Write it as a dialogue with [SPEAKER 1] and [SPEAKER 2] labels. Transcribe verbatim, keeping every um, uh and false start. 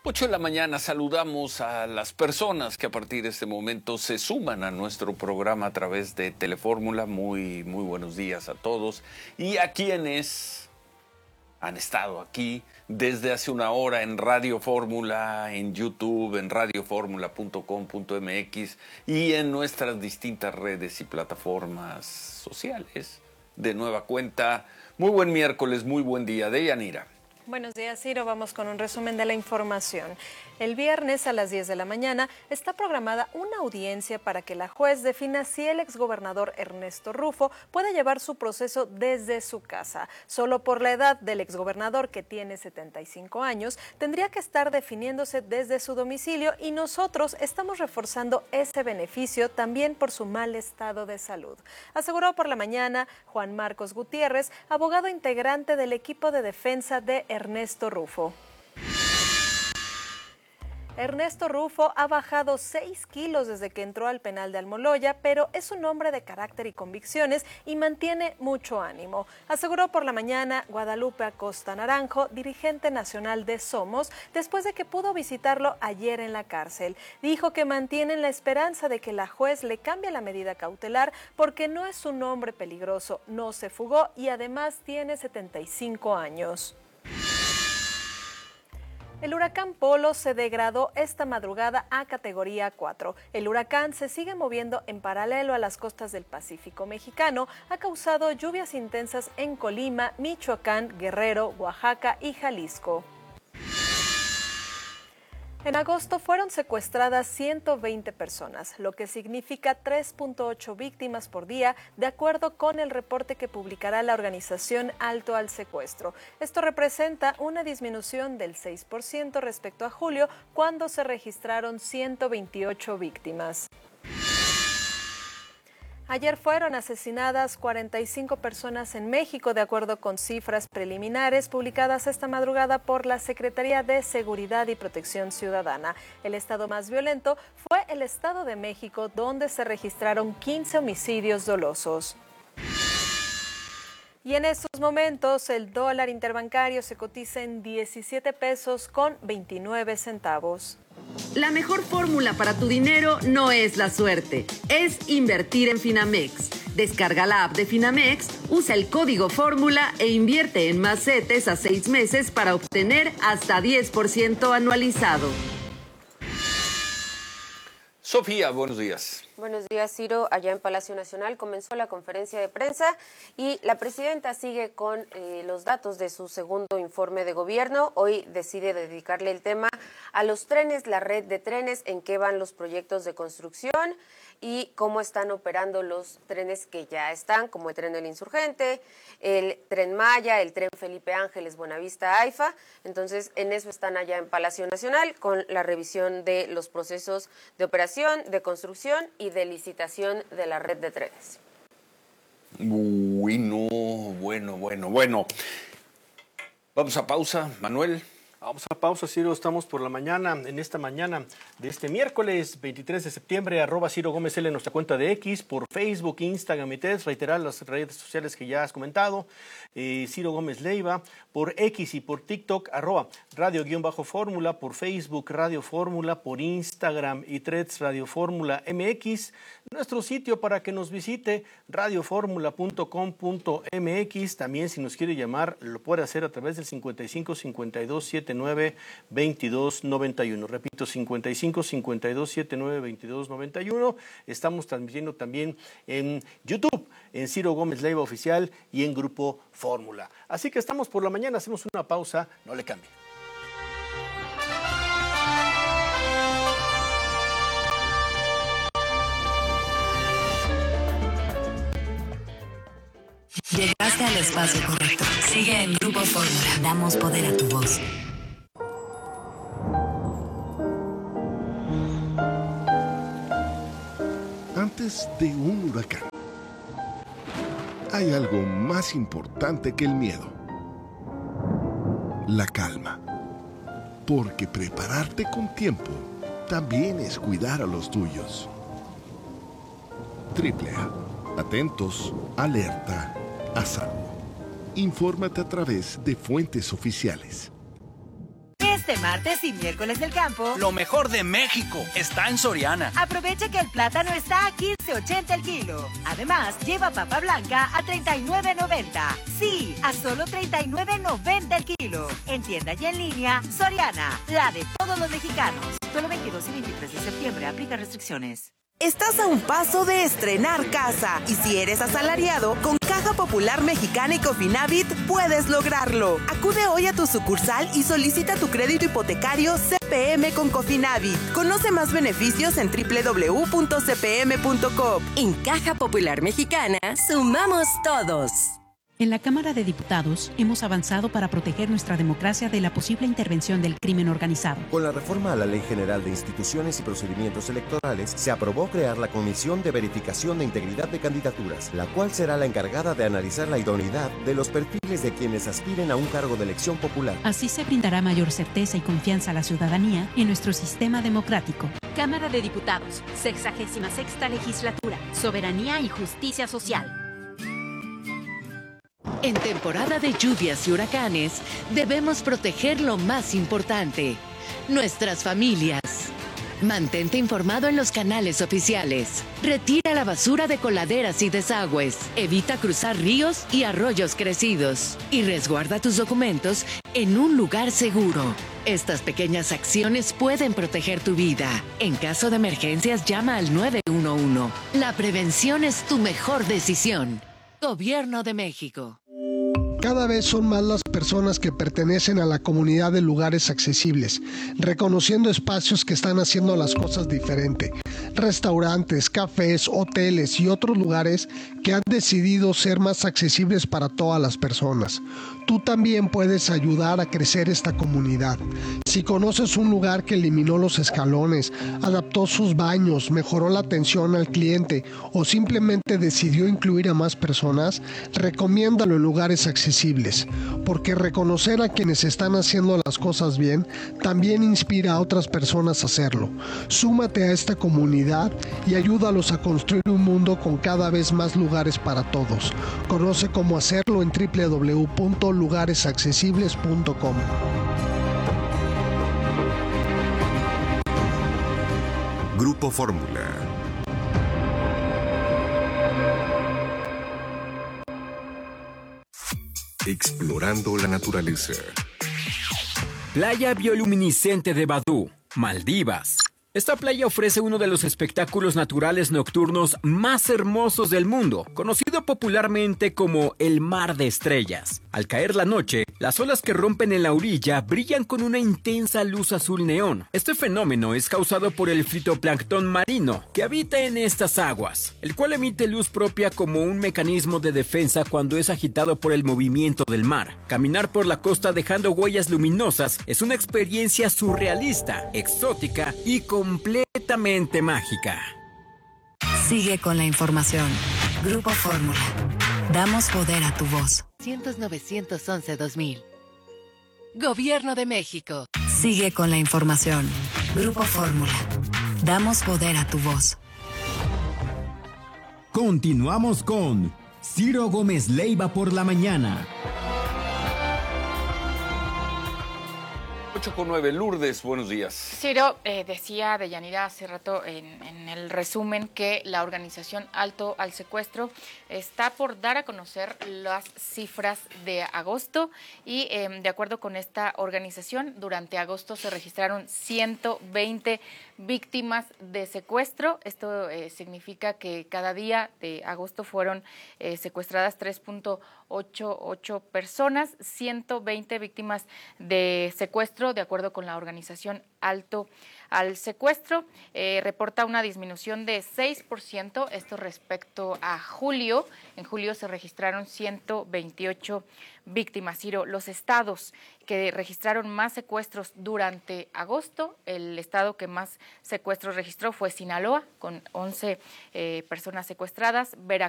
[SPEAKER 1] ocho de la mañana saludamos a las personas que a partir de este momento se suman a nuestro programa a través de Telefórmula. Muy, muy buenos días a todos y a quienes han estado aquí desde hace una hora en Radio Fórmula, en YouTube, en radio fórmula punto com punto m x y en nuestras distintas redes y plataformas sociales. De nueva cuenta, muy buen miércoles, muy buen día. Deyanira.
[SPEAKER 2] Buenos días, Ciro. Vamos con un resumen de la información. El viernes a las diez de la mañana está programada una audiencia para que la juez defina si el exgobernador Ernesto Rufo puede llevar su proceso desde su casa. Solo por la edad del exgobernador, que tiene setenta y cinco años, tendría que estar definiéndose desde su domicilio y nosotros estamos reforzando ese beneficio también por su mal estado de salud. Aseguró por la mañana Juan Marcos Gutiérrez, abogado integrante del equipo de defensa de Ernesto Rufo. Ernesto Rufo ha bajado seis kilos desde que entró al penal de Almoloya, pero es un hombre de carácter y convicciones y mantiene mucho ánimo. Aseguró por la mañana Guadalupe Acosta Naranjo, dirigente nacional de Somos, después de que pudo visitarlo ayer en la cárcel. Dijo que mantienen la esperanza de que la juez le cambie la medida cautelar porque no es un hombre peligroso, no se fugó y además tiene setenta y cinco años. El huracán Polo se degradó esta madrugada a categoría cuatro. El huracán se sigue moviendo en paralelo a las costas del Pacífico mexicano. Ha causado lluvias intensas en Colima, Michoacán, Guerrero, Oaxaca y Jalisco. En agosto fueron secuestradas ciento veinte personas, lo que significa tres punto ocho víctimas por día, de acuerdo con el reporte que publicará la organización Alto al Secuestro. Esto representa una disminución del seis por ciento respecto a julio, cuando se registraron ciento veintiocho víctimas. Ayer fueron asesinadas cuarenta y cinco personas en México, de acuerdo con cifras preliminares publicadas esta madrugada por la Secretaría de Seguridad y Protección Ciudadana. El estado más violento fue el Estado de México, donde se registraron quince homicidios dolosos. Y en estos momentos el dólar interbancario se cotiza en diecisiete pesos con veintinueve centavos.
[SPEAKER 3] La mejor fórmula para tu dinero no es la suerte, es invertir en Finamex. Descarga la app de Finamex, usa el código fórmula e invierte en más CETES a seis meses para obtener hasta diez por ciento anualizado.
[SPEAKER 1] Sofía, buenos días.
[SPEAKER 4] Buenos días, Ciro. Allá en Palacio Nacional comenzó la conferencia de prensa y la presidenta sigue con eh, los datos de su segundo informe de gobierno. Hoy decide dedicarle el tema a los trenes, la red de trenes, en qué van los proyectos de construcción y cómo están operando los trenes que ya están, como el tren del Insurgente, el tren Maya, el tren Felipe Ángeles, Buenavista, AIFA. Entonces, en eso están allá en Palacio Nacional con la revisión de los procesos de operación, de construcción y de licitación de la red de trenes.
[SPEAKER 1] Uy, no, bueno, bueno, bueno. Vamos a pausa, Manuel.
[SPEAKER 5] Vamos a pausa, Ciro. Estamos por la mañana, en esta mañana de este miércoles veintitrés de septiembre, arroba Ciro Gómez L en nuestra cuenta de X, por Facebook, Instagram y T, reiterar las redes sociales que ya has comentado, eh, Ciro Gómez Leiva, por X y por TikTok, arroba Radio-Fórmula, por Facebook Radio Fórmula, por Instagram y Threads Radio Fórmula M X, nuestro sitio para que nos visite, radio fórmula punto com punto m x. También si nos quiere llamar, lo puede hacer a través del cincuenta y cinco, cincuenta y dos, setenta y nueve, veintidós, noventa y uno. Repito, cincuenta y cinco, cincuenta y dos, setenta y nueve, veintidós, noventa y uno. Estamos transmitiendo también en YouTube, en Ciro Gómez Leiva Oficial y en Grupo Fórmula. Así que estamos por la mañana, hacemos una pausa, no le cambie.
[SPEAKER 6] Llegaste al espacio correcto. Sigue en Grupo Fórmula. Damos poder a tu voz.
[SPEAKER 7] Antes de un huracán, hay algo más importante que el miedo: la calma. Porque prepararte con tiempo también es cuidar a los tuyos. Triple A. Atentos, alerta, a salvo. Infórmate a través de fuentes oficiales.
[SPEAKER 8] Este martes y miércoles del campo,
[SPEAKER 9] lo mejor de México está en Soriana.
[SPEAKER 8] Aprovecha que el plátano está a quince ochenta el kilo. Además, lleva papa blanca a treinta y nueve noventa. Sí, a solo treinta y nueve noventa el kilo. En tienda y en línea, Soriana, la de todos los mexicanos. Solo veintidós y veintitrés de septiembre, aplica restricciones.
[SPEAKER 10] Estás a un paso de estrenar casa y si eres asalariado, con Caja Popular Mexicana y Cofinavit puedes lograrlo. Acude hoy a tu sucursal y solicita tu crédito hipotecario C P M con Cofinavit. Conoce más beneficios en doble u doble u doble u punto c p m punto com.
[SPEAKER 6] En Caja Popular Mexicana, sumamos todos.
[SPEAKER 11] En la Cámara de Diputados hemos avanzado para proteger nuestra democracia de la posible intervención del crimen organizado.
[SPEAKER 12] Con la reforma a la Ley General de Instituciones y Procedimientos Electorales, se aprobó crear la Comisión de Verificación de Integridad de Candidaturas, la cual será la encargada de analizar la idoneidad de los perfiles de quienes aspiren a un cargo de elección popular.
[SPEAKER 11] Así se brindará mayor certeza y confianza a la ciudadanía en nuestro sistema democrático.
[SPEAKER 13] Cámara de Diputados, sexagésima sexta legislatura, Soberanía y Justicia Social.
[SPEAKER 14] En temporada de lluvias y huracanes, debemos proteger lo más importante, nuestras familias. Mantente informado en los canales oficiales. Retira la basura de coladeras y desagües. Evita cruzar ríos y arroyos crecidos. Y resguarda tus documentos en un lugar seguro. Estas pequeñas acciones pueden proteger tu vida. En caso de emergencias, llama al nueve uno uno. La prevención es tu mejor decisión. Gobierno de México.
[SPEAKER 15] Cada vez son más las personas que pertenecen a la comunidad de lugares accesibles, reconociendo espacios que están haciendo las cosas diferente. Restaurantes, cafés, hoteles y otros lugares que han decidido ser más accesibles para todas las personas. Tú también puedes ayudar a crecer esta comunidad. Si conoces un lugar que eliminó los escalones, adaptó sus baños, mejoró la atención al cliente o simplemente decidió incluir a más personas, recomiéndalo en lugares accesibles, porque reconocer a quienes están haciendo las cosas bien también inspira a otras personas a hacerlo. Súmate a esta comunidad y ayúdalos a construir un mundo con cada vez más lugares para todos. Conoce cómo hacerlo en doble u doble u doble u punto lugares accesibles punto com.
[SPEAKER 16] Grupo Fórmula. Explorando la naturaleza.
[SPEAKER 17] Playa bioluminiscente de Badú, Maldivas. Esta playa ofrece uno de los espectáculos naturales nocturnos más hermosos del mundo, conocido popularmente como el Mar de Estrellas. Al caer la noche, las olas que rompen en la orilla brillan con una intensa luz azul neón. Este fenómeno es causado por el fitoplancton marino que habita en estas aguas, el cual emite luz propia como un mecanismo de defensa cuando es agitado por el movimiento del mar. Caminar por la costa dejando huellas luminosas es una experiencia surrealista, exótica y completamente mágica.
[SPEAKER 6] Sigue con la información. Grupo Fórmula. Damos poder a tu voz.
[SPEAKER 14] nueve once dos mil. Gobierno de México.
[SPEAKER 6] Sigue con la información. Grupo Fórmula. Damos poder a tu voz.
[SPEAKER 18] Continuamos con Ciro Gómez Leiva por la mañana.
[SPEAKER 1] ocho con nueve, Lourdes, buenos días.
[SPEAKER 19] Ciro, eh, decía Deyanira hace rato en, en el resumen que la organización Alto al Secuestro está por dar a conocer las cifras de agosto y eh, de acuerdo con esta organización, durante agosto se registraron ciento veinte víctimas de secuestro. Esto eh, significa que cada día de agosto fueron eh, secuestradas tres punto ochenta y ocho personas, ciento veinte víctimas de secuestro, de acuerdo con la organización Alto al Secuestro. Eh, reporta una disminución de seis por ciento, esto respecto a julio. En julio se registraron ciento veintiocho víctimas. Ciro, los estados que registraron más secuestros durante agosto, el estado que más secuestros registró fue Sinaloa, con once eh, personas secuestradas, Veracruz